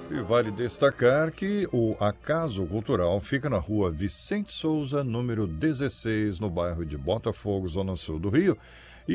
E vale destacar que o Acaso Cultural fica na rua Vicente Souza, número 16, no bairro de Botafogo, Zona Sul do Rio.